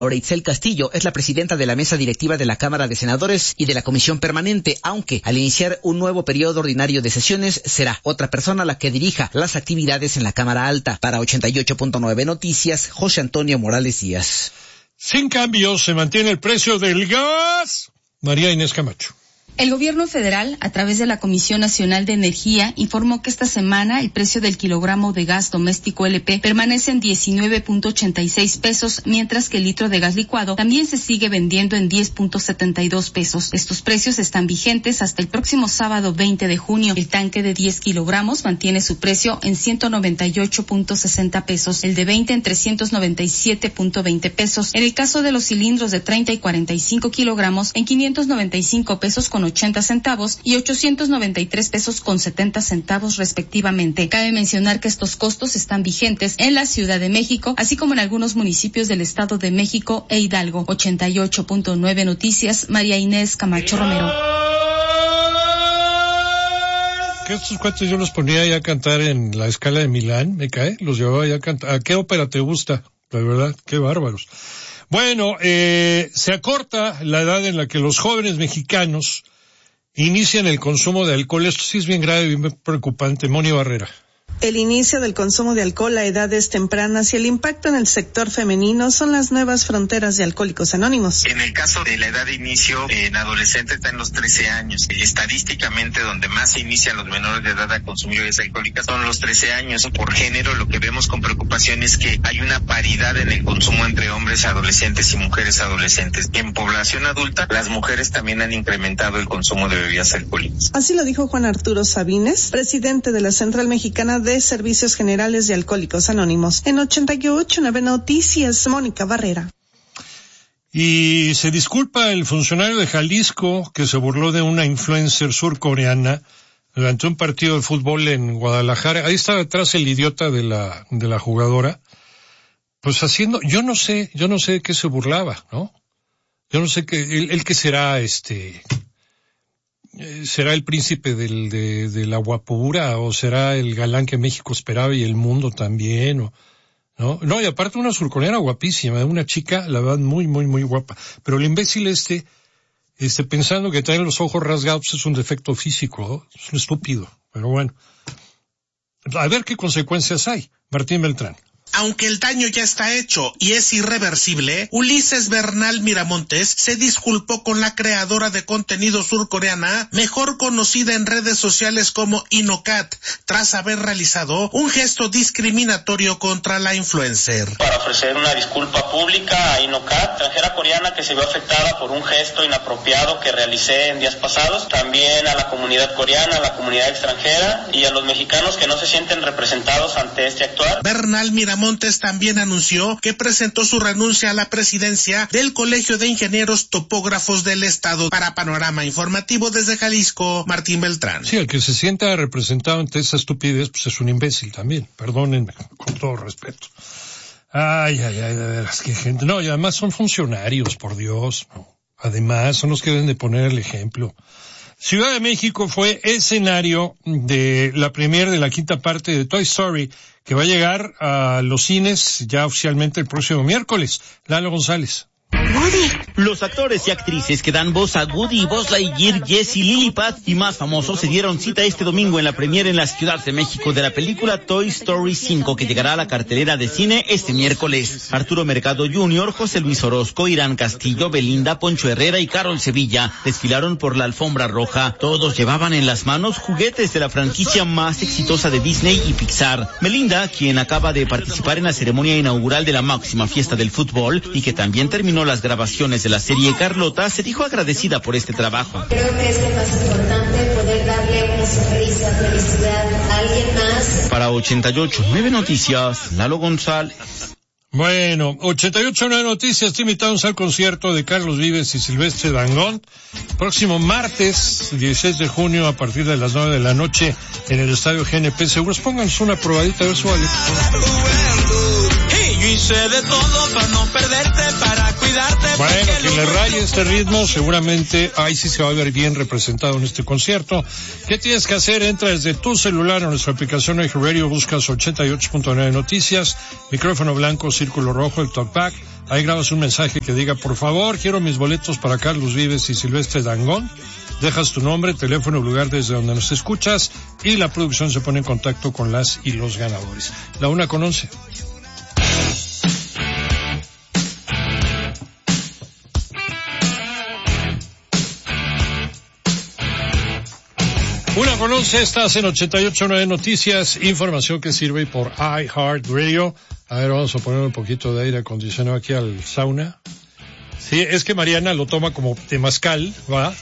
Itzel Castillo es la presidenta de la mesa directiva de la Cámara de Senadores y de la Comisión Permanente, aunque al iniciar un nuevo periodo ordinario de sesiones será otra persona la que dirija las actividades en la Cámara Alta. Para 88.9 Noticias, José Antonio Morales Díaz. Sin cambios, se mantiene el precio del gas. María Inés Camacho. El gobierno federal, a través de la Comisión Nacional de Energía, informó que esta semana el precio del kilogramo de gas doméstico LP permanece en 19.86 pesos, mientras que el litro de gas licuado también se sigue vendiendo en 10.72 pesos. Estos precios están vigentes hasta el próximo sábado 20 de junio. El tanque de 10 kilogramos mantiene su precio en 198.60 pesos, el de 20 en 397.20 pesos. En el caso de los cilindros de 30 y 45 kilogramos, en 595 pesos con 80 centavos y 893 pesos con 70 centavos respectivamente. Cabe mencionar que estos costos están vigentes en la Ciudad de México, así como en algunos municipios del Estado de México e Hidalgo. 88.9 Noticias, María Inés Camacho Romero. Que estos cuates yo los ponía ya a cantar en la Scala de Milán, me cae, los llevaba ya a cantar. ¿A qué ópera te gusta? La verdad, qué bárbaros. Bueno, se acorta la edad en la que los jóvenes mexicanos inician el consumo de alcohol. Esto sí es bien grave y bien preocupante. Moni Barrera. El inicio del consumo de alcohol a edades tempranas y el impacto en el sector femenino son las nuevas fronteras de Alcohólicos Anónimos. En el caso de la edad de inicio, en adolescentes está en los 13 años. Estadísticamente, donde más se inician los menores de edad a consumir bebidas alcohólicas son los 13 años. Por género, lo que vemos con preocupación es que hay una paridad en el consumo entre hombres adolescentes y mujeres adolescentes. En población adulta, las mujeres también han incrementado el consumo de bebidas alcohólicas. Así lo dijo Juan Arturo Sabines, presidente de la Central Mexicana de Servicios Generales de Alcohólicos Anónimos. En 88.9 Noticias, Mónica Barrera. Y se disculpa el funcionario de Jalisco que se burló de una influencer surcoreana durante un partido de fútbol en Guadalajara. Ahí está atrás el idiota de la jugadora. Pues haciendo, yo no sé de qué se burlaba, ¿no? Yo no sé el que será ¿será el príncipe de la guapura o será el galán que México esperaba y el mundo también? No, y aparte una surcoreana guapísima, una chica, la verdad, muy, muy, muy guapa. Pero el imbécil pensando que traer los ojos rasgados es un defecto físico, ¿no? Es un estúpido. Pero bueno, a ver qué consecuencias hay. Martín Beltrán. Aunque el daño ya está hecho y es irreversible, Ulises Bernal Miramontes se disculpó con la creadora de contenido surcoreana, mejor conocida en redes sociales como Inocat, tras haber realizado un gesto discriminatorio contra la influencer. Para ofrecer una disculpa pública a Inocat, extranjera coreana que se vio afectada por un gesto inapropiado que realicé en días pasados, también a la comunidad coreana, a la comunidad extranjera y a los mexicanos que no se sienten representados ante este actuar. Bernal Miramontes también anunció que presentó su renuncia a la presidencia del Colegio de Ingenieros Topógrafos del Estado. Para Panorama Informativo desde Jalisco, Martín Beltrán. Sí, el que se sienta representado ante esa estupidez, pues es un imbécil también. Perdónenme, con todo respeto. Ay, de veras, qué gente. No, y además son funcionarios, por Dios. No. Además, son los que deben de poner el ejemplo. Ciudad de México fue escenario de la premier de la quinta parte de Toy Story, que va a llegar a los cines ya oficialmente el próximo miércoles. Lalo González. Woody. Los actores y actrices que dan voz a Woody, Buzz Lightyear, Jessie, Lilliput y más famosos se dieron cita este domingo en la premiere en la Ciudad de México de la película Toy Story 5, que llegará a la cartelera de cine este miércoles. Arturo Mercado Jr., José Luis Orozco, Irán Castillo, Belinda, Poncho Herrera y Carol Sevilla desfilaron por la alfombra roja. Todos llevaban en las manos juguetes de la franquicia más exitosa de Disney y Pixar. Belinda, quien acaba de participar en la ceremonia inaugural de la máxima fiesta del fútbol y que también terminó las grabaciones de la serie Carlota, se dijo agradecida por este trabajo. Creo que es lo más importante, poder darle una sonrisa, felicidad a alguien más. Para 88.9 Noticias, Lalo González. Bueno, 88.9 Noticias, te invitamos al concierto de Carlos Vives y Silvestre Dangond, próximo martes 16 de junio a partir de las 9 de la noche en el Estadio GNP Seguros. Pónganse una probadita, a ver su vale. Yo hice de todo para no perderte, para cuidarte. Bueno, quien le raye este ritmo, seguramente ahí sí se va a ver bien representado en este concierto. ¿Qué tienes que hacer? Entra desde tu celular a nuestra aplicación iHeartRadio, buscas 88.9 Noticias, micrófono blanco, círculo rojo, el talkback, Ahí grabas un mensaje que diga, por favor, quiero mis boletos para Carlos Vives y Silvestre Dangond. Dejas tu nombre, teléfono, lugar desde donde nos escuchas y la producción se pone en contacto con las y los ganadores. 1:11. 1:11, estás en 88.9 Noticias, información que sirve por iHeartRadio. A ver, vamos a poner un poquito de aire acondicionado aquí al sauna. Sí, es que Mariana lo toma como temazcal, ¿va?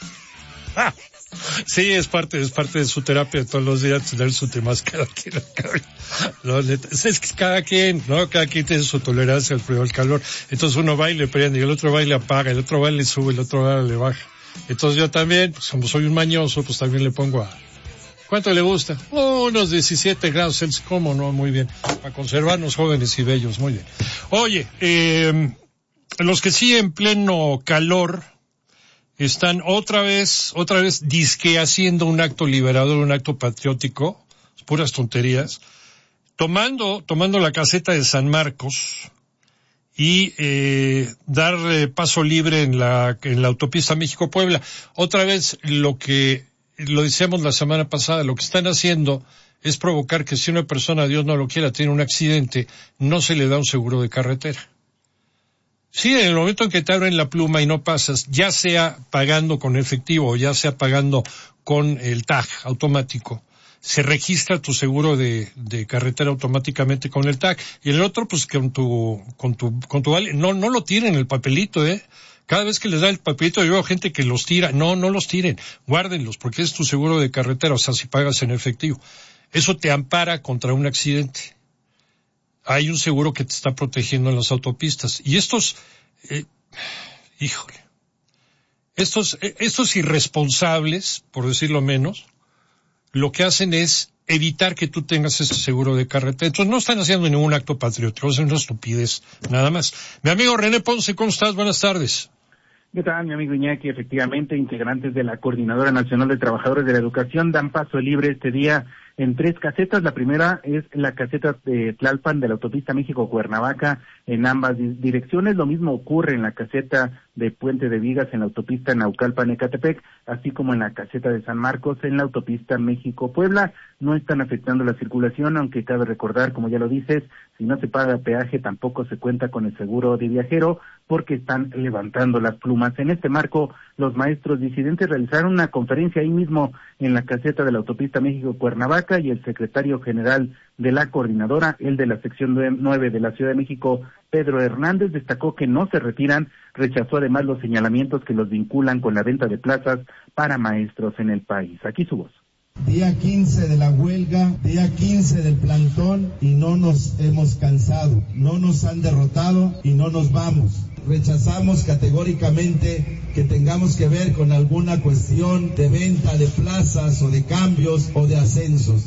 Sí, es parte de su terapia de todos los días tener su temazcal aquí en la cabeza. No, es que cada quien tiene su tolerancia al frío, al calor. Entonces uno va y le prende, y el otro va y le apaga, el otro va y le sube, el otro va y le baja. Entonces yo también, pues como soy un mañoso, pues también le pongo a... ¿Cuánto le gusta? Unos 17 grados Celsius, ¿cómo no? Muy bien. Para conservarnos jóvenes y bellos, muy bien. Oye, los que sí en pleno calor están otra vez disque haciendo un acto liberador, un acto patriótico, puras tonterías, tomando la caseta de San Marcos y dar paso libre en la autopista México-Puebla. Otra vez lo decíamos la semana pasada, lo que están haciendo es provocar que si una persona, Dios no lo quiera, tiene un accidente, no se le da un seguro de carretera. Sí, en el momento en que te abren la pluma y no pasas, ya sea pagando con efectivo o ya sea pagando con el tag automático, se registra tu seguro de carretera automáticamente con el tag. Y el otro, pues con tu vale, no lo tiren el papelito, Cada vez que les da el papelito, yo veo gente que los tira. No los tiren, guárdenlos, porque es tu seguro de carretera, o sea, si pagas en efectivo. Eso te ampara contra un accidente. Hay un seguro que te está protegiendo en las autopistas. Y estos irresponsables, por decirlo menos, lo que hacen es evitar que tú tengas ese seguro de carretera. Entonces no están haciendo ningún acto patriótico, es una estupidez, nada más. Mi amigo René Ponce, ¿cómo estás? Buenas tardes. ¿Qué tal, mi amigo Iñaki? Efectivamente, integrantes de la Coordinadora Nacional de Trabajadores de la Educación dan paso libre este día en 3 casetas. La primera es la caseta de Tlalpan de la autopista México-Cuernavaca en ambas direcciones. Lo mismo ocurre en la caseta de Puente de Vigas en la autopista Naucalpan-Ecatepec, así como en la caseta de San Marcos en la autopista México-Puebla. No están afectando la circulación, aunque cabe recordar, como ya lo dices, si no se paga peaje tampoco se cuenta con el seguro de viajero porque están levantando las plumas. En este marco, los maestros disidentes realizaron una conferencia ahí mismo en la caseta de la autopista México-Cuernavaca y el secretario general de la coordinadora, el de la sección 9 de la Ciudad de México, Pedro Hernández, destacó que no se retiran, rechazó además los señalamientos que los vinculan con la venta de plazas para maestros en el país. Aquí su voz. Día 15 de la huelga, día 15 del plantón y no nos hemos cansado, no nos han derrotado y no nos vamos. Rechazamos categóricamente que tengamos que ver con alguna cuestión de venta de plazas o de cambios o de ascensos.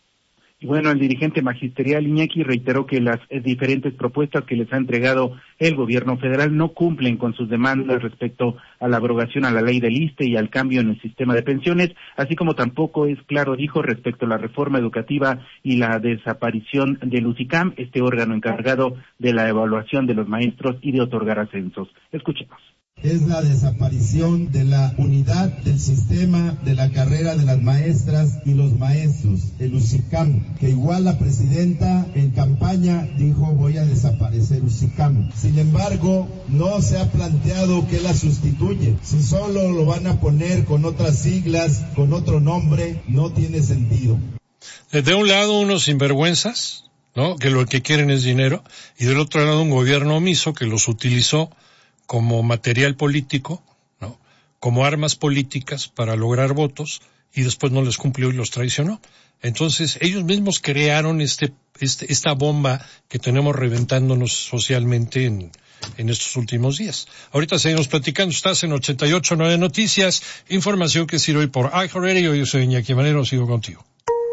Y bueno, el dirigente magisterial Iñaki reiteró que las diferentes propuestas que les ha entregado el gobierno federal no cumplen con sus demandas respecto a la abrogación a la ley del ISSSTE y al cambio en el sistema de pensiones, así como tampoco es claro, dijo, respecto a la reforma educativa y la desaparición del UCICAM, este órgano encargado de la evaluación de los maestros y de otorgar ascensos. Escuchemos. Es la desaparición de la unidad del sistema de la carrera de las maestras y los maestros, el UCICAM, que igual la presidenta en campaña dijo voy a desaparecer UCICAM. Sin embargo, no se ha planteado qué la sustituye. Si solo lo van a poner con otras siglas, con otro nombre, no tiene sentido. De un lado unos sinvergüenzas, ¿no? Que lo que quieren es dinero, y del otro lado un gobierno omiso que los utilizó como material político, ¿no? Como armas políticas para lograr votos, y después no les cumplió y los traicionó. Entonces, ellos mismos crearon esta bomba que tenemos reventándonos socialmente en estos últimos días. Ahorita seguimos platicando, estás en 88.9 Noticias, información que sirve por iHeartRadio. Yo soy Iñaki Manero, sigo contigo.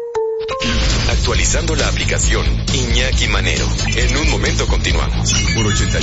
Actualizando la aplicación Iñaki Manero. En un momento continuamos. Por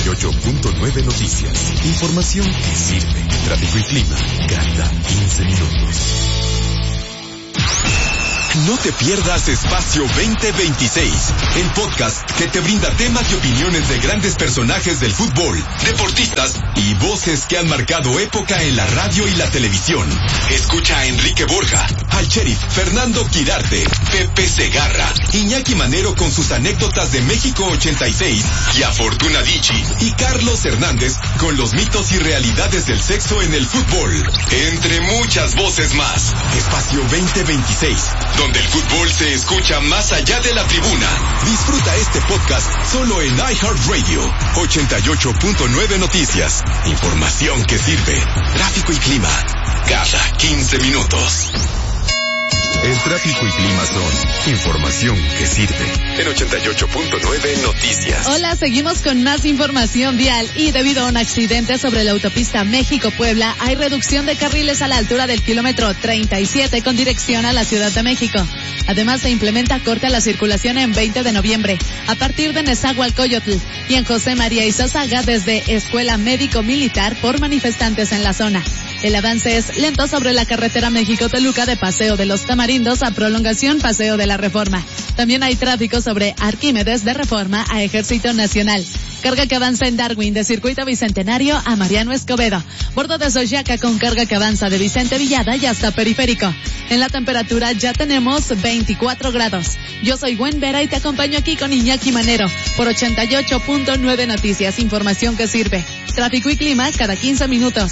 88.9 Noticias. Información que sirve. Tráfico y clima cada 15 minutos. No te pierdas Espacio 2026, el podcast que te brinda temas y opiniones de grandes personajes del fútbol, deportistas y voces que han marcado época en la radio y la televisión. Escucha a Enrique Borja, al sheriff Fernando Quirarte, Pepe Segarra, Iñaki Manero con sus anécdotas de México 86 y a Fortuna Dicci y Carlos Hernández con los mitos y realidades del sexo en el fútbol. Entre muchas voces más. Espacio 2026, donde el fútbol se escucha más allá de la tribuna. Disfruta este podcast solo en iHeartRadio. 88.9 Noticias. Información que sirve. Tráfico y clima. Cada 15 minutos. El tráfico y clima son información que sirve. En 88.9 Noticias. Hola, seguimos con más información vial y debido a un accidente sobre la autopista México-Puebla, hay reducción de carriles a la altura del kilómetro 37 con dirección a la Ciudad de México. Además, se implementa corte a la circulación en 20 de noviembre, a partir de Nezahualcóyotl y en José María Izazaga desde Escuela Médico Militar por manifestantes en la zona. El avance es lento sobre la carretera México-Toluca de Paseo de los Tamarindos a prolongación Paseo de la Reforma. También hay tráfico sobre Arquímedes de Reforma a Ejército Nacional. Carga que avanza en Darwin de Circuito Bicentenario a Mariano Escobedo. Bordo de Soyaca con carga que avanza de Vicente Villada y hasta Periférico. En la temperatura ya tenemos 24 grados. Yo soy Gwen Vera y te acompaño aquí con Iñaki Manero por 88.9 Noticias. Información que sirve. Tráfico y clima cada 15 minutos.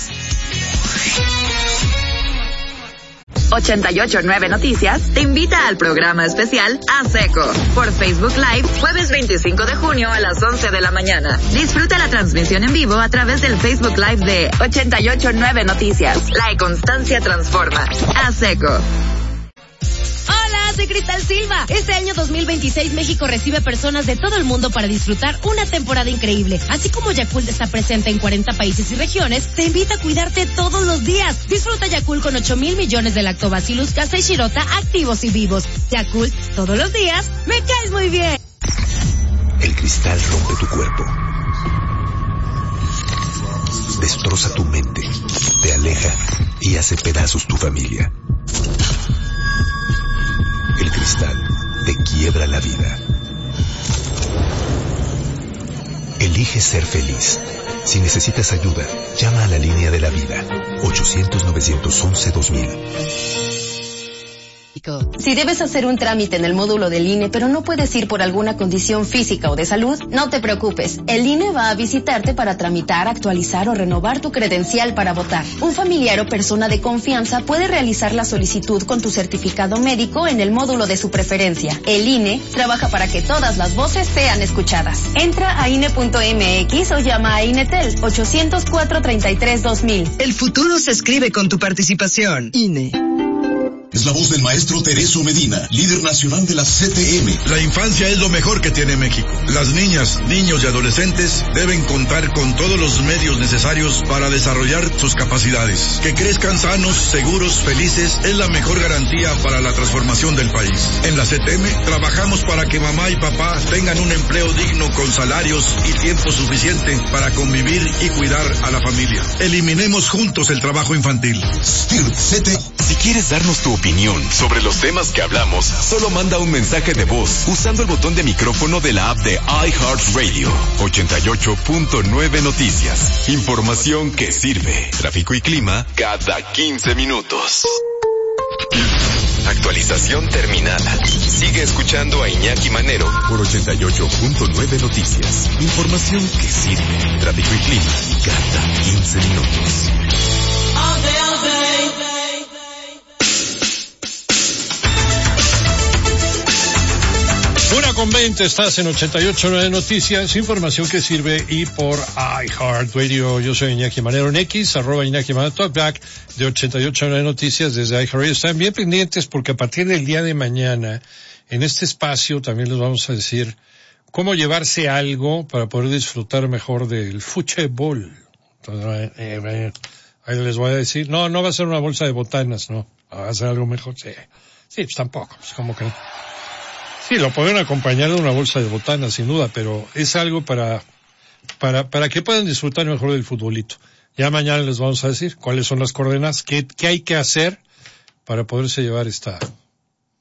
88.9 Noticias te invita al programa especial A Seco por Facebook Live jueves 25 de junio a las 11 de la mañana. Disfruta la transmisión en vivo a través del Facebook Live de 88.9 Noticias. La constancia transforma. A Seco. Hola, soy Cristal Silva. Este año 2026 México recibe personas de todo el mundo para disfrutar una temporada increíble. Así como Yakult está presente en 40 países y regiones, te invita a cuidarte todos los días. Disfruta Yakult con 8,000 millones de Lactobacillus casei shirota activos y vivos. Yakult, todos los días, me caes muy bien. El cristal rompe tu cuerpo. Destroza tu mente, te aleja y hace pedazos tu familia. El cristal te quiebra la vida. Elige ser feliz. Si necesitas ayuda, llama a la línea de la vida. 800-911-2000. Si debes hacer un trámite en el módulo del INE, pero no puedes ir por alguna condición física o de salud, no te preocupes. El INE va a visitarte para tramitar, actualizar o renovar tu credencial para votar. Un familiar o persona de confianza puede realizar la solicitud con tu certificado médico en el módulo de su preferencia. El INE trabaja para que todas las voces sean escuchadas. Entra a INE.mx o llama a INETEL 800-433-2000. El futuro se escribe con tu participación. INE. Es la voz del maestro Teresio Medina, líder nacional de la CTM. La infancia es lo mejor que tiene México. Las niñas, niños y adolescentes deben contar con todos los medios necesarios para desarrollar sus capacidades. Que crezcan sanos, seguros, felices es la mejor garantía para la transformación del país. En la CTM trabajamos para que mamá y papá tengan un empleo digno con salarios y tiempo suficiente para convivir y cuidar a la familia. Eliminemos juntos el trabajo infantil. Si quieres darnos tu opinión sobre los temas que hablamos, solo manda un mensaje de voz usando el botón de micrófono de la app de iHeartRadio. 88.9 Noticias. Información que sirve. Tráfico y clima cada 15 minutos. Actualización terminada. Sigue escuchando a Iñaki Manero por 88.9 Noticias. Información que sirve. Tráfico y clima cada 15 minutos. Una con 20, estás en 88.9 Noticias, información que sirve y por iHeartRadio. Yo soy Iñaki Manero en X, @Iñaki Manero, talkback de 88.9 Noticias desde iHeartRadio. Están bien pendientes porque a partir del día de mañana, en este espacio también les vamos a decir cómo llevarse algo para poder disfrutar mejor del fútbol. Entonces, ahí les voy a decir, no va a ser una bolsa de botanas, no, va a ser algo mejor, sí, pues tampoco, es como que... Sí, lo pueden acompañar de una bolsa de botanas, sin duda, pero es algo para que puedan disfrutar mejor del futbolito. Ya mañana les vamos a decir cuáles son las coordenadas, qué hay que hacer para poderse llevar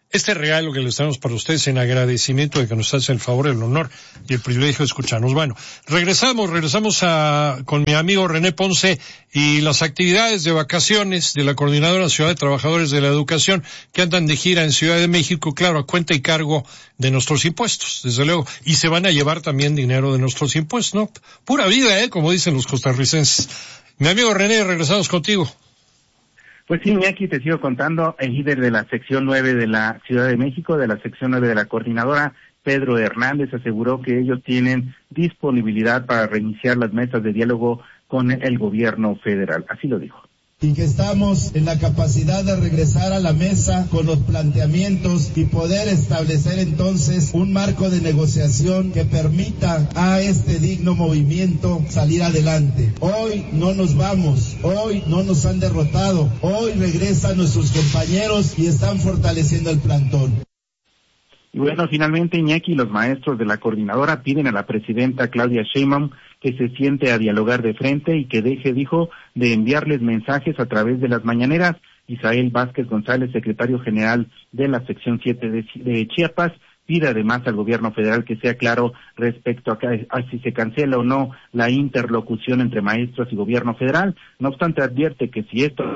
este regalo que les damos para ustedes en agradecimiento de que nos hacen el favor, el honor y el privilegio de escucharnos. Bueno, regresamos con mi amigo René Ponce y las actividades de vacaciones de la Coordinadora Nacional de Trabajadores de la Educación que andan de gira en Ciudad de México, claro, a cuenta y cargo de nuestros impuestos, desde luego, y se van a llevar también dinero de nuestros impuestos, ¿no? Pura vida, como dicen los costarricenses. Mi amigo René, regresamos contigo. Pues sí, Iñaki, te sigo contando, el líder de la sección 9 de la Ciudad de México, de la sección 9 de la coordinadora, Pedro Hernández, aseguró que ellos tienen disponibilidad para reiniciar las mesas de diálogo con el gobierno federal. Así lo dijo. Y que estamos en la capacidad de regresar a la mesa con los planteamientos y poder establecer entonces un marco de negociación que permita a este digno movimiento salir adelante. Hoy no nos vamos, hoy no nos han derrotado, hoy regresan nuestros compañeros y están fortaleciendo el plantón. Y bueno, finalmente, Iñaki, los maestros de la coordinadora piden a la presidenta Claudia Sheinbaum que se siente a dialogar de frente y que deje, dijo, de enviarles mensajes a través de las mañaneras. Isael Vázquez González, secretario general de la sección 7 de Chiapas, pide además al gobierno federal que sea claro respecto a si se cancela o no la interlocución entre maestros y gobierno federal. No obstante, advierte que si esto...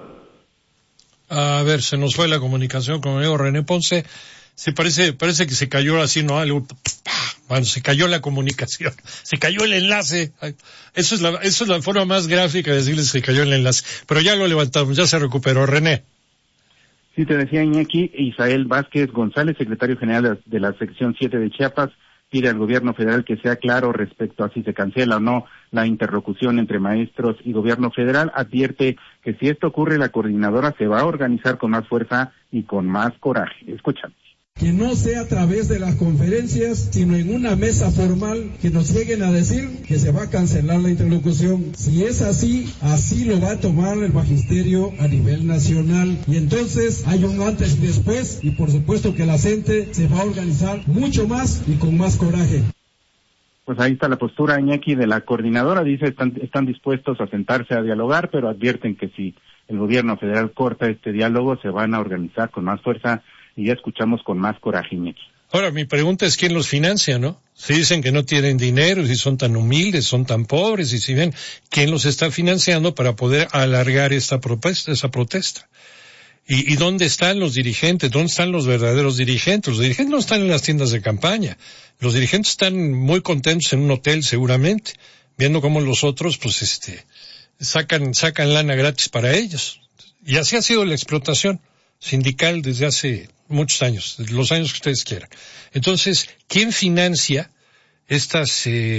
A ver, se nos fue la comunicación con el amigo René Ponce. Sí, parece que se cayó así, ¿no? Algo, bueno, se cayó la comunicación, se cayó el enlace. Eso es la forma más gráfica de decirles que se cayó el enlace. Pero ya lo levantamos, ya se recuperó. René. Sí, te decía, Iñaki, Isael Vázquez González, secretario general de la sección 7 de Chiapas, pide al gobierno federal que sea claro respecto a si se cancela o no la interlocución entre maestros y gobierno federal. Advierte que si esto ocurre, la coordinadora se va a organizar con más fuerza y con más coraje. Escuchamos. Que no sea a través de las conferencias, sino en una mesa formal que nos lleguen a decir que se va a cancelar la interlocución. Si es así, así lo va a tomar el magisterio a nivel nacional. Y entonces hay un antes y después, y por supuesto que la gente se va a organizar mucho más y con más coraje. Pues ahí está la postura, Iñaki, de la coordinadora. Dice están dispuestos a sentarse a dialogar, pero advierten que si el gobierno federal corta este diálogo, se van a organizar con más fuerza. Y ya escuchamos con más coraje, Iñaki. Ahora, mi pregunta es quién los financia, ¿no? Si dicen que no tienen dinero, si son tan humildes, son tan pobres, y si ven, ¿quién los está financiando para poder alargar esa protesta? ¿Y dónde están los dirigentes? ¿Dónde están los verdaderos dirigentes? Los dirigentes no están en las tiendas de campaña. Los dirigentes están muy contentos en un hotel, seguramente, viendo cómo los otros, pues, sacan lana gratis para ellos. Y así ha sido la explotación sindical desde hace muchos años, los años que ustedes quieran. Entonces, ¿quién financia estas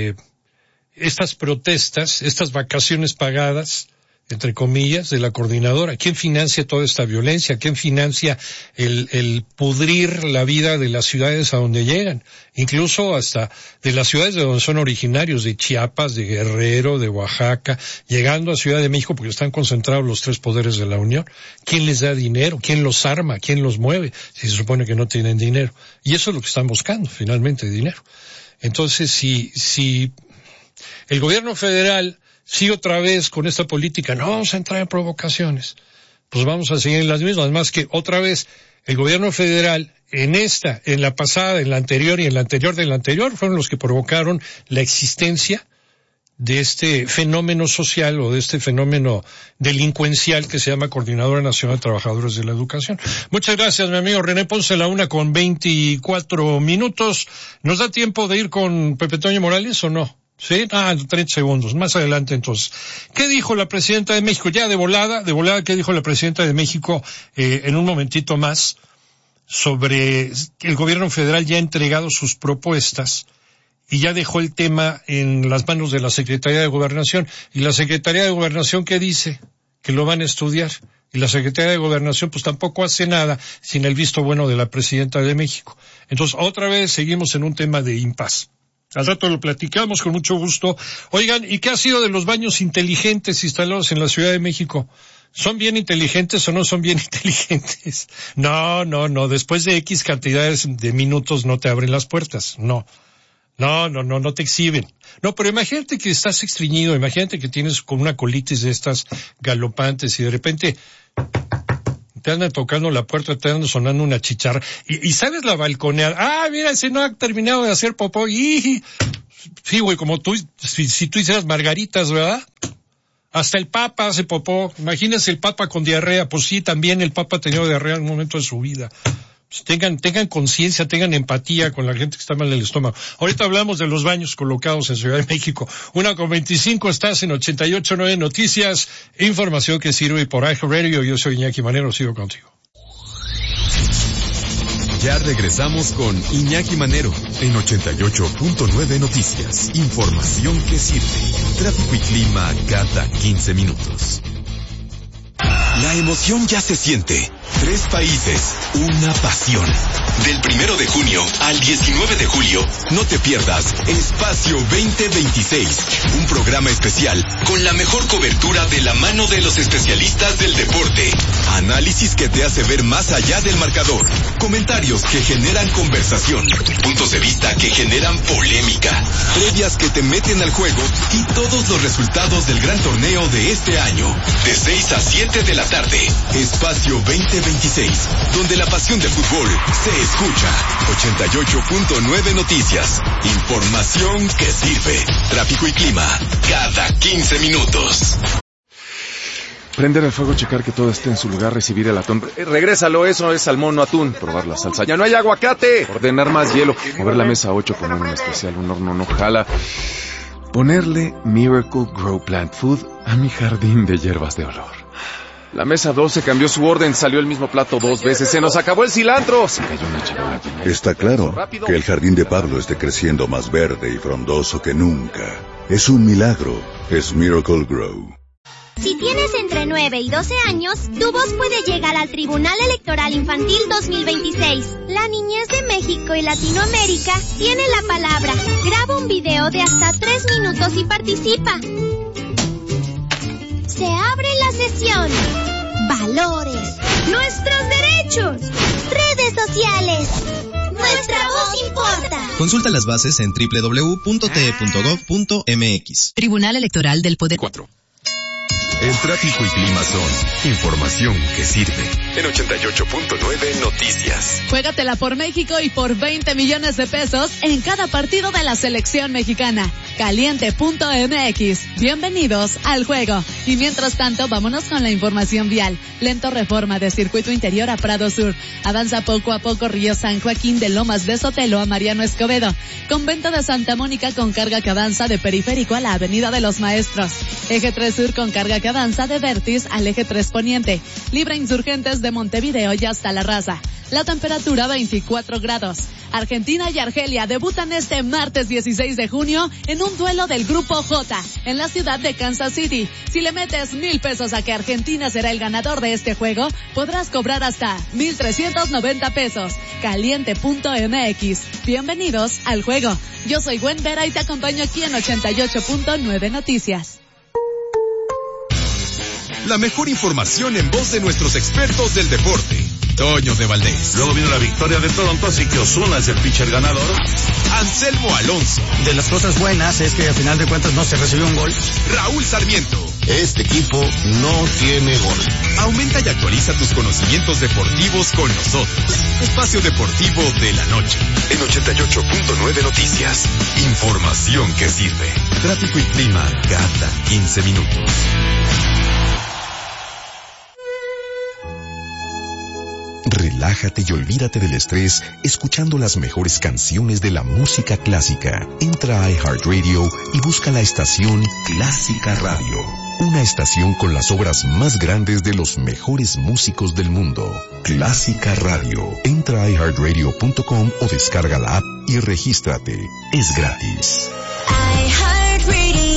protestas, estas vacaciones pagadas, entre comillas, de la coordinadora? ¿Quién financia toda esta violencia? ¿Quién financia el pudrir la vida de las ciudades a donde llegan? Incluso hasta de las ciudades de donde son originarios, de Chiapas, de Guerrero, de Oaxaca, llegando a Ciudad de México porque están concentrados los tres poderes de la Unión. ¿Quién les da dinero? ¿Quién los arma? ¿Quién los mueve? Si se supone que no tienen dinero. Y eso es lo que están buscando, finalmente, dinero. Entonces, si el gobierno federal sigue otra vez con esta política, no vamos a entrar en provocaciones, pues vamos a seguir en las mismas, más que otra vez el gobierno federal en la pasada, en la anterior y en la anterior de la anterior fueron los que provocaron la existencia de este fenómeno social o de este fenómeno delincuencial que se llama Coordinadora Nacional de Trabajadores de la Educación. Muchas gracias, mi amigo René Ponce, la 1:24. ¿Nos da tiempo de ir con Pepe Toño Morales o no? Sí, 30 segundos, más adelante entonces. ¿Qué dijo la presidenta de México? Ya de volada, ¿qué dijo la presidenta de México en un momentito más sobre que el gobierno federal ya ha entregado sus propuestas y ya dejó el tema en las manos de la Secretaría de Gobernación? Y la Secretaría de Gobernación, ¿qué dice? Que lo van a estudiar. Y la Secretaría de Gobernación pues tampoco hace nada sin el visto bueno de la presidenta de México. Entonces otra vez seguimos en un tema de impas. Al rato lo platicamos con mucho gusto. Oigan, ¿y qué ha sido de los baños inteligentes instalados en la Ciudad de México? ¿Son bien inteligentes o no son bien inteligentes? No, después de X cantidades de minutos no te abren las puertas, no te exhiben. No, pero imagínate que estás estreñido, imagínate que tienes con una colitis de estas galopantes y de repente te andan tocando la puerta, te andan sonando una chicharra, y sabes la balconeada, mira, ese no ha terminado de hacer popó, y sí, güey, como tú, si tú hicieras margaritas, ¿verdad? Hasta el Papa hace popó. Imagínense el Papa con diarrea. Pues sí, también el Papa ha tenido diarrea en un momento de su vida. Pues tengan conciencia, tengan empatía con la gente que está mal del estómago. Ahorita hablamos de los baños colocados en Ciudad de México. 1:25, estás en 88.9 Noticias. Información que sirve por iHeartRadio. Yo soy Iñaki Manero, sigo contigo. Ya regresamos con Iñaki Manero en 88.9 Noticias. Información que sirve. Tráfico y clima cada 15 minutos. La emoción ya se siente. 3 países, una pasión. Del 1 de junio al 19 de julio, no te pierdas Espacio 2026, un programa especial con la mejor cobertura de la mano de los especialistas del deporte. Análisis que te hace ver más allá del marcador. Comentarios que generan conversación. Puntos de vista que generan polémica. Previas que te meten al juego y todos los resultados del gran torneo de este año. De 6 a 7 de la tarde. Espacio 2026, donde la pasión del fútbol se escucha. 88.9 Noticias. Información que sirve. Tráfico y clima cada 15 minutos. Prender el fuego, checar que todo esté en su lugar, recibir el atún. Regrésalo, eso es salmón, no atún. Probar la salsa. ¡Ya no hay aguacate! Ordenar más hielo. Mover la mesa 8, poner un especial, un horno no jala. Ponerle Miracle Grow Plant Food a mi jardín de hierbas de olor. La mesa 12 cambió su orden, salió el mismo plato 2 veces, se nos acabó el cilantro. Se cayó una charola. Está claro que el jardín de Pablo esté creciendo más verde y frondoso que nunca. Es un milagro, es Miracle Grow. Si tienes entre 9 y 12 años, tu voz puede llegar al Tribunal Electoral Infantil 2026. La niñez de México y Latinoamérica tiene la palabra. Graba un video de hasta 3 minutos y participa. Se abre la sesión. Valores. Nuestros derechos. Redes sociales. Nuestra voz importa. Consulta las bases en www.te.gov.mx. Tribunal Electoral del Poder 4. El tráfico y clima son información que sirve. En 88.9 Noticias. Juégatela por México y por 20 millones de pesos en cada partido de la selección mexicana. Caliente.mx. Bienvenidos al juego. Y mientras tanto, vámonos con la información vial. Lento reforma de Circuito Interior a Prado Sur. Avanza poco a poco Río San Joaquín de Lomas de Sotelo a Mariano Escobedo. Convento de Santa Mónica con carga que avanza de Periférico a la Avenida de los Maestros. Eje 3 Sur con carga que avanza de Vertis al Eje 3 Poniente. Libre Insurgentes de Montevideo y hasta La Raza. La temperatura 24 grados. Argentina y Argelia debutan este martes 16 de junio en un duelo del Grupo J en la ciudad de Kansas City. Si le metes 1,000 pesos a que Argentina será el ganador de este juego, podrás cobrar hasta 1,390 pesos. Caliente.mx. Bienvenidos al juego. Yo soy Gwen Vera y te acompaño aquí en 88.9 Noticias. La mejor información en voz de nuestros expertos del deporte. Toño de Valdés. Luego vino la victoria de Toronto, así que Ozuna es el pitcher ganador. Anselmo Alonso. De las cosas buenas es que al final de cuentas no se recibió un gol. Raúl Sarmiento. Este equipo no tiene gol. Aumenta y actualiza tus conocimientos deportivos con nosotros. Espacio Deportivo de la Noche. En 88.9 Noticias. Información que sirve. Tráfico y clima cada 15 minutos. Relájate y olvídate del estrés escuchando las mejores canciones de la música clásica. Entra a iHeartRadio y busca la estación Clásica Radio. Una estación con las obras más grandes de los mejores músicos del mundo. Clásica Radio. Entra a iHeartRadio.com o descarga la app y regístrate. Es gratis. iHeartRadio.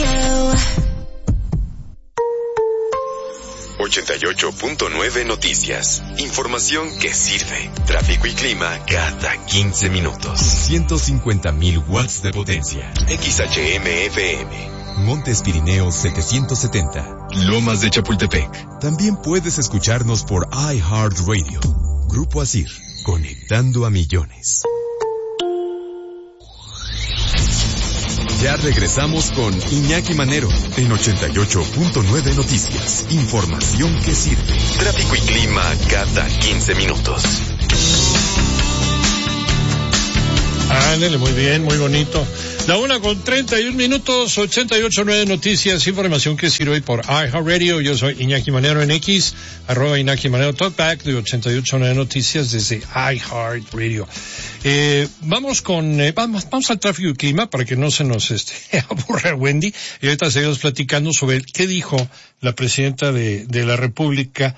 88.9 Noticias. Información que sirve. Tráfico y clima cada 15 minutos. 150,000 watts de potencia. XHM-FM. Montes Pirineos 770. Lomas de Chapultepec. También puedes escucharnos por iHeartRadio. Grupo Asir. Conectando a millones. Ya regresamos con Iñaki Manero en 88.9 Noticias. Información que sirve. Tráfico y clima cada 15 minutos. Ándale, muy bien, muy bonito. La 1:31, 88.9 Noticias, información que sirve hoy por iHeartRadio. Yo soy Iñaki Manero en X, @Iñaki Manero Talkback de 88.9 Noticias desde iHeartRadio. Vamos al tráfico y clima para que no se nos aburra Wendy. Y ahorita seguimos platicando sobre qué dijo la presidenta de la República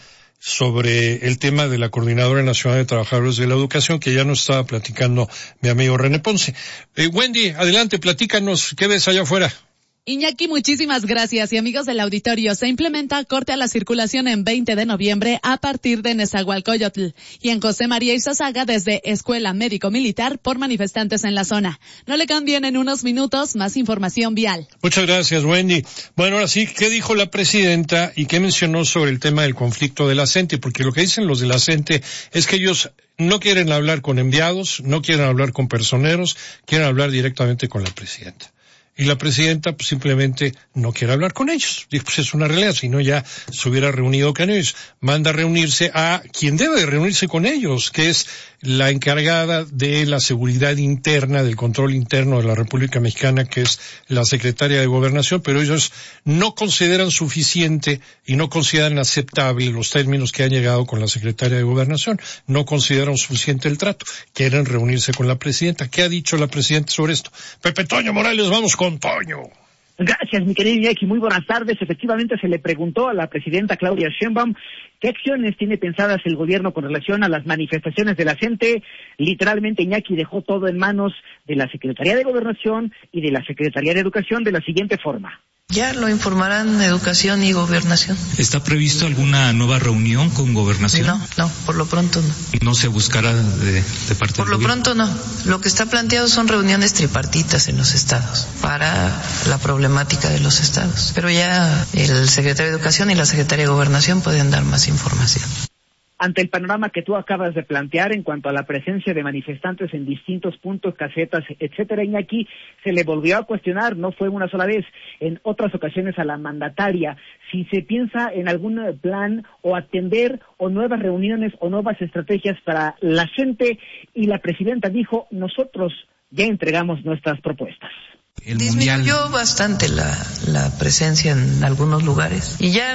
sobre el tema de la Coordinadora Nacional de Trabajadores de la Educación, que ya nos estaba platicando mi amigo René Ponce. Wendy, adelante, platícanos, ¿qué ves allá afuera? Iñaki, muchísimas gracias. Y amigos del auditorio, se implementa corte a la circulación en 20 de noviembre a partir de Nezahualcóyotl y en José María Izazaga desde Escuela Médico Militar por manifestantes en la zona. No le cambien, en unos minutos más información vial. Muchas gracias, Wendy. Bueno, ahora sí, ¿qué dijo la presidenta y qué mencionó sobre el tema del conflicto de la CENTE? Porque lo que dicen los de la CENTE es que ellos no quieren hablar con enviados, no quieren hablar con personeros, quieren hablar directamente con la presidenta. Y la presidenta pues simplemente no quiere hablar con ellos. Dijo, pues es una realidad, si no ya se hubiera reunido con ellos. Manda a reunirse a quien debe de reunirse con ellos, que es la encargada de la seguridad interna, del control interno de la República Mexicana, que es la secretaria de Gobernación, pero ellos no consideran suficiente y no consideran aceptable los términos que han llegado con la secretaria de Gobernación. No consideran suficiente el trato. Quieren reunirse con la presidenta. ¿Qué ha dicho la presidenta sobre esto? Pepe Toño Morales, vamos con Toño. Gracias, mi querido Iñaki. Muy buenas tardes. Efectivamente, se le preguntó a la presidenta Claudia Sheinbaum qué acciones tiene pensadas el gobierno con relación a las manifestaciones de la gente. Literalmente, Iñaki dejó todo en manos de la Secretaría de Gobernación y de la Secretaría de Educación de la siguiente forma. Ya lo informarán Educación y Gobernación. ¿Está previsto alguna nueva reunión con Gobernación? No, por lo pronto no. ¿No se buscará de parte Por del lo gobierno? pronto no. Lo que está planteado son reuniones tripartitas en los estados para la problemática de los estados. Pero ya el secretario de Educación y la secretaria de Gobernación pueden dar más información. Ante el panorama que tú acabas de plantear en cuanto a la presencia de manifestantes en distintos puntos, casetas, etcétera, Iñaki, se le volvió a cuestionar, no fue una sola vez, en otras ocasiones a la mandataria, si se piensa en algún plan o atender o nuevas reuniones o nuevas estrategias para la gente, y la presidenta dijo, nosotros ya entregamos nuestras propuestas. Disminuyó bastante la presencia en algunos lugares y ya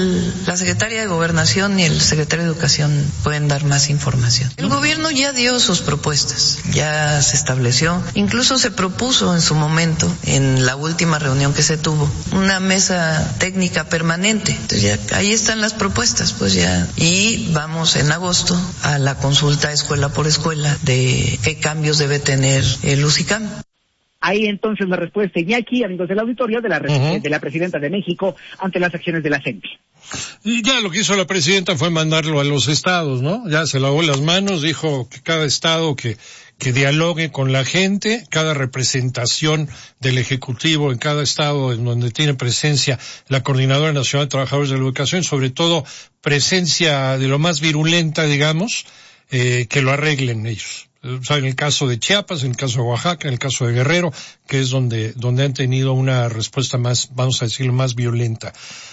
la secretaria de Gobernación y el secretario de Educación pueden dar más información. El gobierno ya dio sus propuestas, ya se estableció, incluso se propuso en su momento, en la última reunión que se tuvo, una mesa técnica permanente. Entonces ya ahí están las propuestas, pues ya. Y vamos en agosto a la consulta escuela por escuela de qué cambios debe tener el UCICAM. Ahí entonces la respuesta, Iñaki, amigos del auditorio, de la presidenta de México ante las acciones de la CENTE. Y ya lo que hizo la presidenta fue mandarlo a los estados, ¿no? Ya se lavó las manos, dijo que cada estado que dialogue con la gente, cada representación del Ejecutivo en cada estado en donde tiene presencia la Coordinadora Nacional de Trabajadores de la Educación, sobre todo presencia de lo más virulenta, digamos, que lo arreglen ellos. O sea, en el caso de Chiapas, en el caso de Oaxaca, en el caso de Guerrero, que es donde han tenido una respuesta más, vamos a decirlo, más violenta.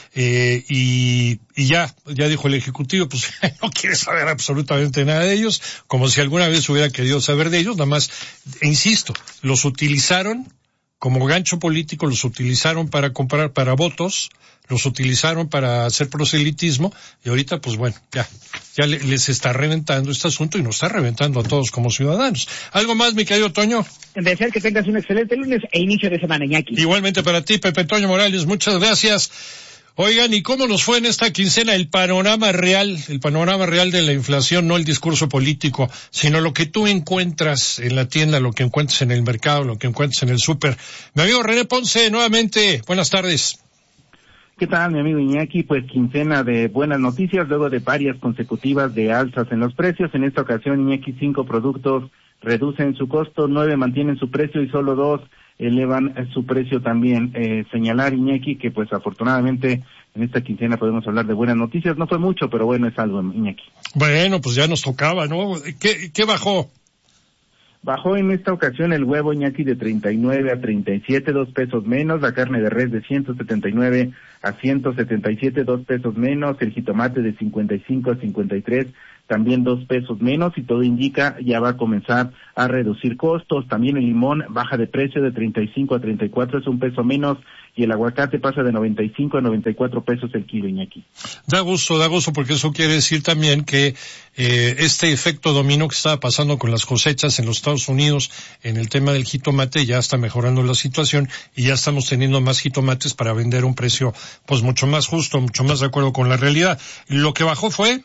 Y ya dijo el Ejecutivo, pues no quiere saber absolutamente nada de ellos, como si alguna vez hubiera querido saber de ellos, nada más, insisto, los utilizaron como gancho político, los utilizaron para comprar, para votos, los utilizaron para hacer proselitismo, y ahorita pues bueno, ya les está reventando este asunto y nos está reventando a todos como ciudadanos. ¿Algo más, mi querido Toño? Desear que tengas un excelente lunes e inicio de semana, Iñaki. Igualmente para ti, Pepe Toño Morales, muchas gracias. Oigan, ¿y cómo nos fue en esta quincena el panorama real de la inflación, no el discurso político, sino lo que tú encuentras en la tienda, lo que encuentras en el mercado, lo que encuentras en el súper? Mi amigo René Ponce, nuevamente, buenas tardes. ¿Qué tal, mi amigo Iñaki? Pues quincena de buenas noticias, luego de varias consecutivas de alzas en los precios. En esta ocasión, Iñaki, 5 productos reducen su costo, 9 mantienen su precio y solo 2 elevan su precio también. Señalar, Iñaki, que pues afortunadamente en esta quincena podemos hablar de buenas noticias. No fue mucho, pero bueno, es algo, Iñaki. Bueno, pues ya nos tocaba, ¿no? ¿Qué bajó? Bajó en esta ocasión el huevo, Iñaki, de 39 a 37, 2 pesos menos, la carne de res de 179 a 177, 2 pesos menos, el jitomate de 55 a 53, también 2 pesos menos, y todo indica ya va a comenzar a reducir costos. También el limón baja de precio de 35 a 34, es 1 peso menos, y el aguacate pasa de 95 a 94 pesos el kilo, Iñaki. Da gusto, porque eso quiere decir también que este efecto dominó que estaba pasando con las cosechas en los Estados Unidos en el tema del jitomate ya está mejorando la situación y ya estamos teniendo más jitomates para vender a un precio pues mucho más justo, mucho más de acuerdo con la realidad. Lo que bajó fue...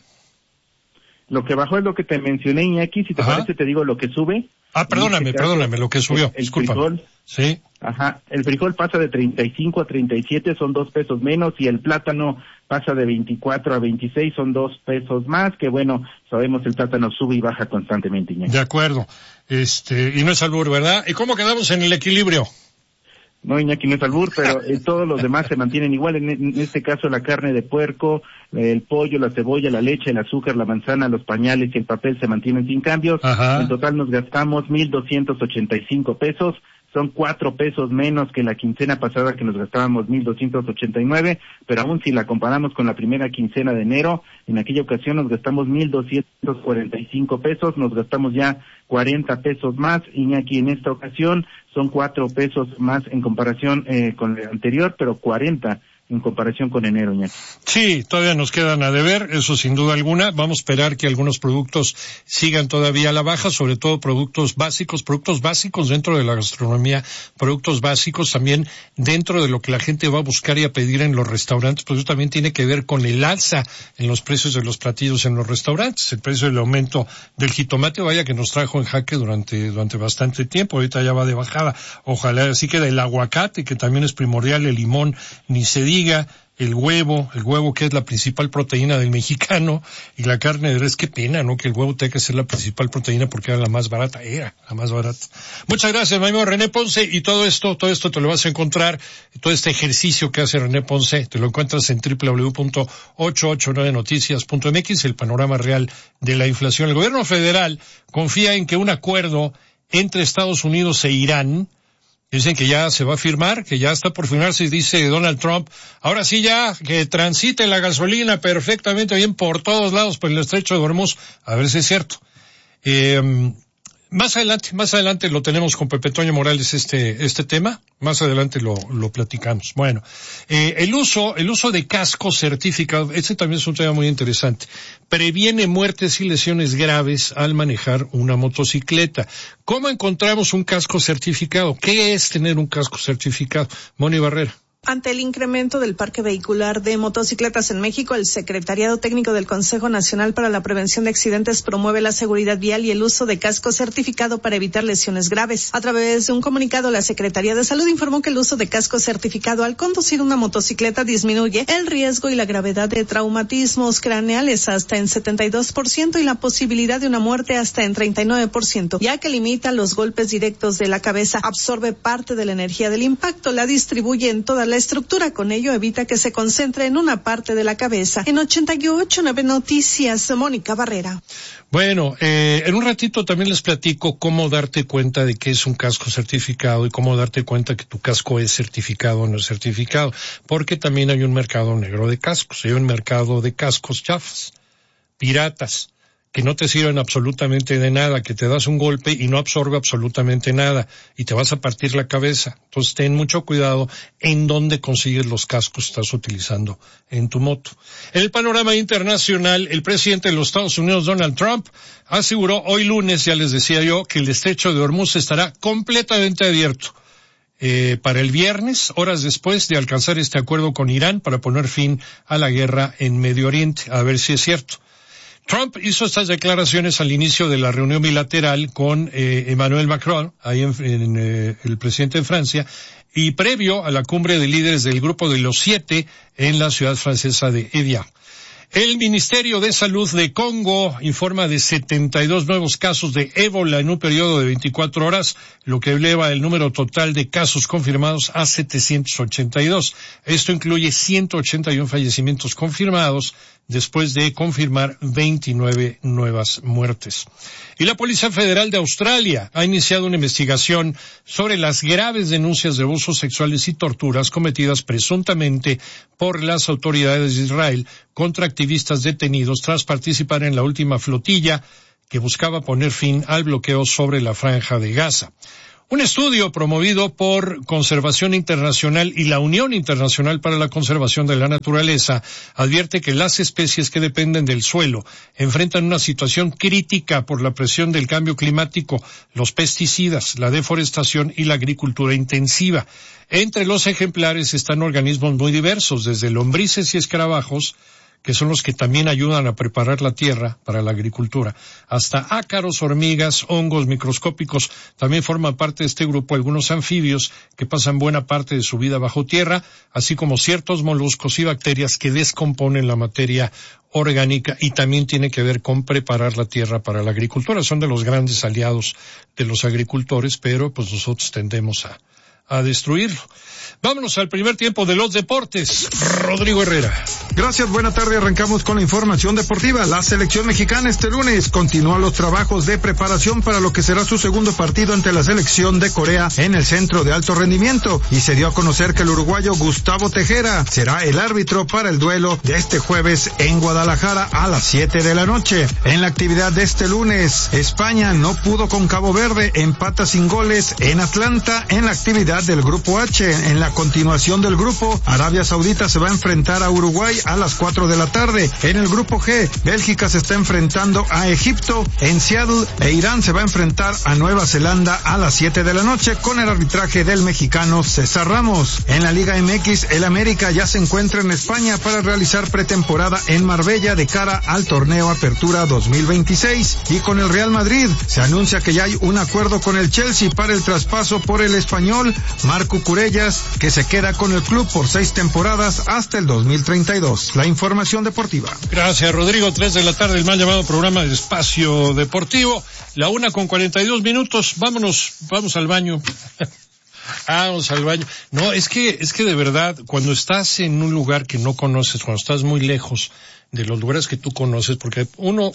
Lo que bajó es lo que te mencioné, Iñaki, si te parece te digo lo que sube. Perdóname, lo que subió, disculpa. Frijol, sí. El frijol pasa de 35 a 37, son 2 pesos menos, y el plátano pasa de 24 a 26, son 2 pesos más, que bueno, sabemos el plátano sube y baja constantemente, Iñaki. De acuerdo, y no es albur, ¿verdad? ¿Y cómo quedamos en el equilibrio? No, Iñaki, no es albur, pero todos los demás se mantienen igual. En este caso, la carne de puerco, el pollo, la cebolla, la leche, el azúcar, la manzana, los pañales y el papel se mantienen sin cambios. En total nos gastamos 1,285 pesos. Son 4 pesos menos que la quincena pasada, que nos gastábamos 1,289, pero aún si la comparamos con la primera quincena de enero, en aquella ocasión nos gastamos 1,245 pesos, nos gastamos ya 40 pesos más, y aquí en esta ocasión son 4 pesos más en comparación con el anterior, pero 40 en comparación con enero, Iñaki. Sí, todavía nos quedan a deber, eso sin duda alguna. Vamos a esperar que algunos productos sigan todavía a la baja, sobre todo productos básicos dentro de la gastronomía, productos básicos también dentro de lo que la gente va a buscar y a pedir en los restaurantes, pues eso también tiene que ver con el alza en los precios de los platillos en los restaurantes. El precio del aumento del jitomate, vaya que nos trajo en jaque durante bastante tiempo, ahorita ya va de bajada. Ojalá así que del aguacate, que también es primordial, el limón, ni se diga, el huevo que es la principal proteína del mexicano, y la carne de res, qué pena, ¿no? Que el huevo tenga que ser la principal proteína porque era la más barata. Muchas gracias, mi amigo René Ponce, y todo esto te lo vas a encontrar, todo este ejercicio que hace René Ponce, te lo encuentras en www.889noticias.mx, el panorama real de la inflación. El gobierno federal confía en que un acuerdo entre Estados Unidos e Irán, dicen que ya se va a firmar, que ya está por firmarse, dice Donald Trump. Ahora sí ya, que transite la gasolina perfectamente bien por todos lados por el estrecho de Hormuz. A ver si es cierto. Más adelante lo tenemos con Pepe Toño Morales este tema. Más adelante lo platicamos. Bueno, el uso de casco certificado, este también es un tema muy interesante. Previene muertes y lesiones graves al manejar una motocicleta. ¿Cómo encontramos un casco certificado? ¿Qué es tener un casco certificado? Moni Barrera. Ante el incremento del parque vehicular de motocicletas en México, el Secretariado Técnico del Consejo Nacional para la Prevención de Accidentes promueve la seguridad vial y el uso de casco certificado para evitar lesiones graves. A través de un comunicado, la Secretaría de Salud informó que el uso de casco certificado al conducir una motocicleta disminuye el riesgo y la gravedad de traumatismos craneales hasta en 72% y la posibilidad de una muerte hasta en 39%, ya que limita los golpes directos de la cabeza, absorbe parte de la energía del impacto, la distribuye en toda la estructura, con ello evita que se concentre en una parte de la cabeza. En 88.9 Noticias, Mónica Barrera. Bueno, en un ratito también les platico cómo darte cuenta de que es un casco certificado y cómo darte cuenta que tu casco es certificado o no es certificado, porque también hay un mercado negro de cascos, hay un mercado de cascos chafas, piratas, que no te sirven absolutamente de nada, que te das un golpe y no absorbe absolutamente nada y te vas a partir la cabeza. Entonces ten mucho cuidado en dónde consigues los cascos que estás utilizando en tu moto. En el panorama internacional, el presidente de los Estados Unidos, Donald Trump, aseguró hoy lunes, ya les decía yo, que el estrecho de Hormuz estará completamente abierto para el viernes, horas después de alcanzar este acuerdo con Irán para poner fin a la guerra en Medio Oriente. A ver si es cierto. Trump hizo estas declaraciones al inicio de la reunión bilateral con Emmanuel Macron, ahí el presidente de Francia, y previo a la cumbre de líderes del grupo de los 7 en la ciudad francesa de Évian. El Ministerio de Salud de Congo informa de 72 nuevos casos de ébola en un periodo de 24 horas, lo que eleva el número total de casos confirmados a 782. Esto incluye 181 fallecimientos confirmados, después de confirmar 29 nuevas muertes. Y la Policía Federal de Australia ha iniciado una investigación sobre las graves denuncias de abusos sexuales y torturas cometidas presuntamente por las autoridades de Israel contra activistas detenidos tras participar en la última flotilla que buscaba poner fin al bloqueo sobre la Franja de Gaza. Un estudio promovido por Conservación Internacional y la Unión Internacional para la Conservación de la Naturaleza advierte que las especies que dependen del suelo enfrentan una situación crítica por la presión del cambio climático, los pesticidas, la deforestación y la agricultura intensiva. Entre los ejemplares están organismos muy diversos, desde lombrices y escarabajos, que son los que también ayudan a preparar la tierra para la agricultura, hasta ácaros, hormigas, hongos microscópicos. También forman parte de este grupo algunos anfibios que pasan buena parte de su vida bajo tierra, así como ciertos moluscos y bacterias que descomponen la materia orgánica y también tiene que ver con preparar la tierra para la agricultura. Son de los grandes aliados de los agricultores, pero pues nosotros tendemos a destruirlo. Vámonos al primer tiempo de los deportes. Rodrigo Herrera. Gracias, buena tarde. Arrancamos con la información deportiva. La selección mexicana este lunes continúa los trabajos de preparación para lo que será su segundo partido ante la selección de Corea en el centro de alto rendimiento, y se dio a conocer que el uruguayo Gustavo Tejera será el árbitro para el duelo de este jueves en Guadalajara a las 7 de la noche. En la actividad de este lunes, España no pudo con Cabo Verde, empata sin goles en Atlanta en la actividad del Grupo H. En la continuación del grupo, Arabia Saudita se va a enfrentar a Uruguay a las 4 de la tarde. En el Grupo G, Bélgica se está enfrentando a Egipto en Seattle e Irán se va a enfrentar a Nueva Zelanda a las 7 de la noche con el arbitraje del mexicano César Ramos. En la Liga MX, el América ya se encuentra en España para realizar pretemporada en Marbella de cara al torneo Apertura 2026. Y con el Real Madrid se anuncia que ya hay un acuerdo con el Chelsea para el traspaso por el español Marco Curellas, que se queda con el club por 6 temporadas hasta el 2032. La información deportiva. Gracias, Rodrigo. 3 de la tarde, el mal llamado programa de Espacio Deportivo. La 1:42. Vamos al baño. Vamos al baño. No, es que de verdad, cuando estás en un lugar que no conoces, cuando estás muy lejos de los lugares que tú conoces, porque uno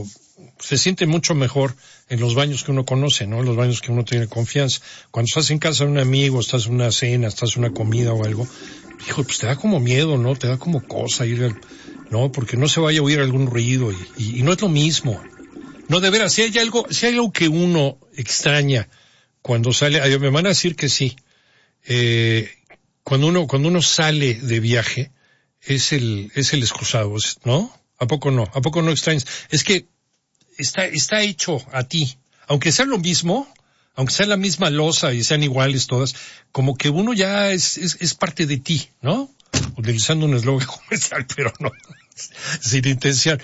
se siente mucho mejor en los baños que uno conoce, ¿no? Los baños que uno tiene confianza. Cuando estás en casa de un amigo, estás en una cena, estás en una comida o algo, hijo, pues te da como miedo, ¿no? Te da como cosa ¿no? Porque no se vaya a oír algún ruido y no es lo mismo. No, de veras, si hay algo que uno extraña cuando sale, me van a decir que sí. Cuando uno sale de viaje, es el excusado, ¿no? ¿A poco no? ¿A poco no extrañas? Es que está hecho a ti. Aunque sea lo mismo, aunque sea la misma loza y sean iguales todas, como que uno ya es parte de ti, ¿no? Utilizando un eslogan comercial, pero no, sin intención.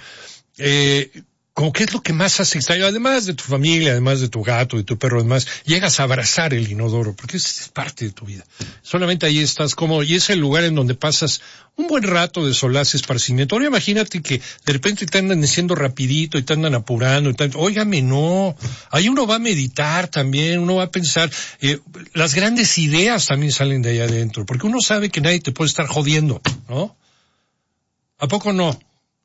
Como que es lo que más hace extraño, además de tu familia, además de tu gato, de tu perro, además, llegas a abrazar el inodoro, porque es parte de tu vida. Solamente ahí estás cómodo, y es el lugar en donde pasas un buen rato de solaz, esparcimiento. Ahora imagínate que de repente te andan diciendo rapidito y te andan apurando, óigame, no. Ahí uno va a meditar también, uno va a pensar, las grandes ideas también salen de allá adentro, porque uno sabe que nadie te puede estar jodiendo, ¿no? ¿A poco no?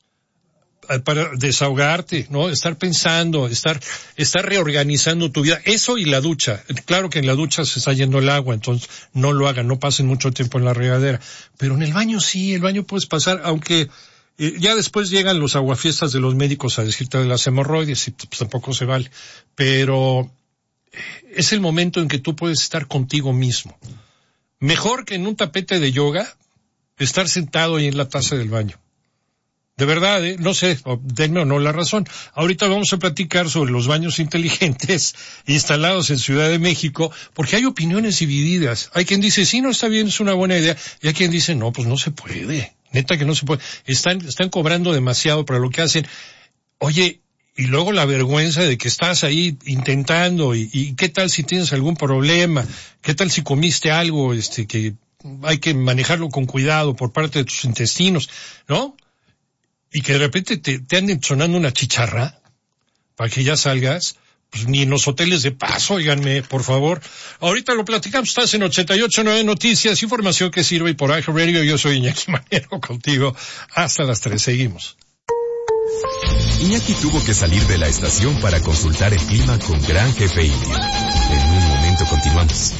Para desahogarte, ¿no? Estar pensando, estar reorganizando tu vida. Eso y la ducha. Claro que en la ducha se está yendo el agua, entonces no lo hagan, no pasen mucho tiempo en la regadera. Pero en el baño sí, el baño puedes pasar, aunque ya después llegan los aguafiestas de los médicos a decirte de las hemorroides y pues tampoco se vale. Pero es el momento en que tú puedes estar contigo mismo. Mejor que en un tapete de yoga, estar sentado ahí en la taza del baño. De verdad, no sé, denme o no la razón. Ahorita vamos a platicar sobre los baños inteligentes instalados en Ciudad de México, porque hay opiniones divididas. Hay quien dice, sí, no está bien, es una buena idea, y hay quien dice, no, pues no se puede. Neta que no se puede. Están cobrando demasiado para lo que hacen. Oye, y luego la vergüenza de que estás ahí intentando, y qué tal si tienes algún problema, qué tal si comiste algo, que hay que manejarlo con cuidado por parte de tus intestinos, ¿no? y que de repente te anden sonando una chicharra para que ya salgas, pues ni en los hoteles de paso, óiganme, por favor. Ahorita lo platicamos, estás en 88.9 Noticias, información que sirve, y por iHeartRadio. Yo soy Iñaki Manero, contigo hasta las 3. Seguimos. Iñaki tuvo que salir de la estación para consultar el clima con Gran Jefe Indio. En un momento continuamos.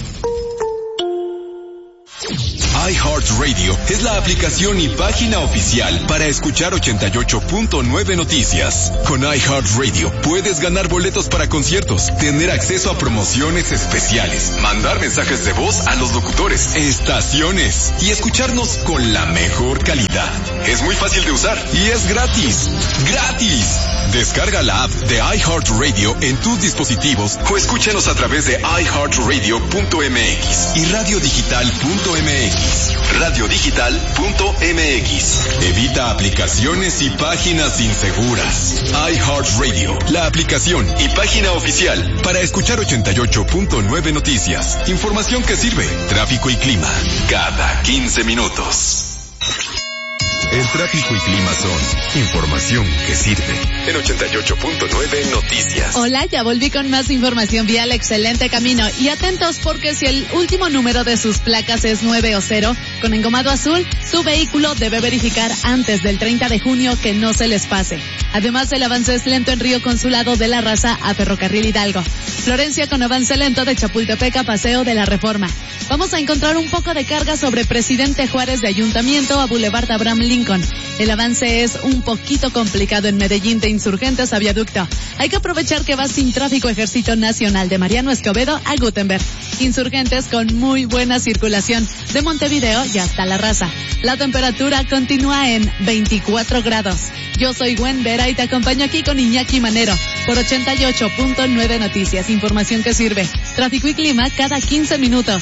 iHeartRadio es la aplicación y página oficial para escuchar 88.9 Noticias. Con iHeartRadio puedes ganar boletos para conciertos, tener acceso a promociones especiales, mandar mensajes de voz a los locutores, estaciones y escucharnos con la mejor calidad. Es muy fácil de usar y es gratis. ¡Gratis! Descarga la app de iHeartRadio en tus dispositivos o escúchanos a través de iHeartRadio.mx y radiodigital.mx. Radiodigital.mx. Evita aplicaciones y páginas inseguras. iHeartRadio, la aplicación y página oficial para escuchar 88.9 Noticias. Información que sirve. Tráfico y clima cada 15 minutos. El tráfico y clima son información que sirve. En 88.9 Noticias. Hola, ya volví con más información vial. Excelente camino. Y atentos, porque si el último número de sus placas es 9 o 0, con engomado azul, su vehículo debe verificar antes del 30 de junio que no se les pase. Además, el avance es lento en Río Consulado de la Raza a Ferrocarril Hidalgo. Florencia con avance lento de Chapultepec a Paseo de la Reforma. Vamos a encontrar un poco de carga sobre Presidente Juárez de Ayuntamiento a Boulevard Abraham Lincoln. El avance es un poquito complicado en Medellín de Insurgentes a Viaducto. Hay que aprovechar que va sin tráfico Ejército Nacional de Mariano Escobedo a Gutenberg. Insurgentes con muy buena circulación de Montevideo y hasta La Raza. La temperatura continúa en 24 grados. Yo soy Gwen Vera y te acompaño aquí con Iñaki Manero por 88.9 Noticias. Información que sirve. Tráfico y clima cada 15 minutos.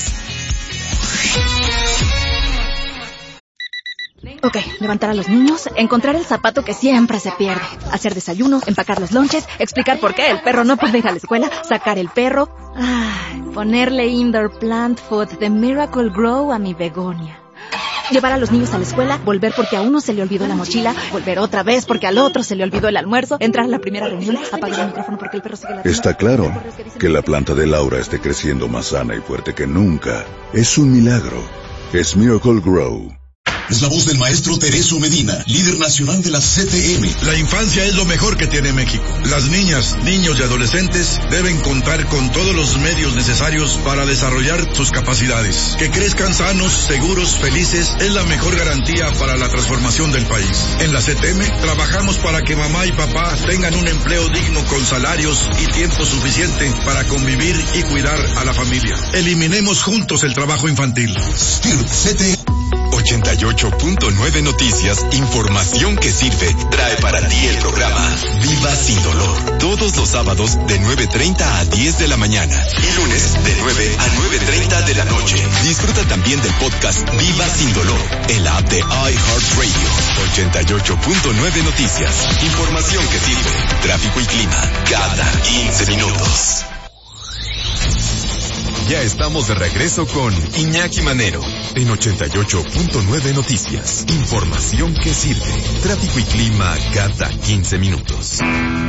Ok, levantar a los niños, encontrar el zapato que siempre se pierde, hacer desayunos, empacar los lonches, explicar por qué el perro no puede ir a la escuela, sacar el perro, ponerle indoor plant food de Miracle Grow a mi begonia. Llevar a los niños a la escuela, volver porque a uno se le olvidó la mochila, volver otra vez porque al otro se le olvidó el almuerzo, entrar a la primera reunión, apagar el micrófono porque el perro sigue ladrando. Está claro que la planta de Laura esté creciendo más sana y fuerte que nunca. Es un milagro. Es Miracle Grow. Es la voz del maestro Tereso Medina, líder nacional de la CTM. La infancia es lo mejor que tiene México. Las niñas, niños y adolescentes deben contar con todos los medios necesarios para desarrollar sus capacidades. Que crezcan sanos, seguros, felices es la mejor garantía para la transformación del país. En la CTM trabajamos para que mamá y papá tengan un empleo digno con salarios y tiempo suficiente para convivir y cuidar a la familia. Eliminemos juntos el trabajo infantil. STIRP CTM. 88.9 Noticias, información que sirve, trae para ti el programa Viva Sin Dolor. Todos los sábados de 9:30 a 10 de la mañana y lunes de 9 a 9:30 de la noche. Disfruta también del podcast Viva Sin Dolor en la app de iHeartRadio. 88.9 Noticias, información que sirve, tráfico y clima cada 15 minutos. Ya estamos de regreso con Iñaki Manero en 88.9 Noticias. Información que sirve. Tráfico y clima cada 15 minutos.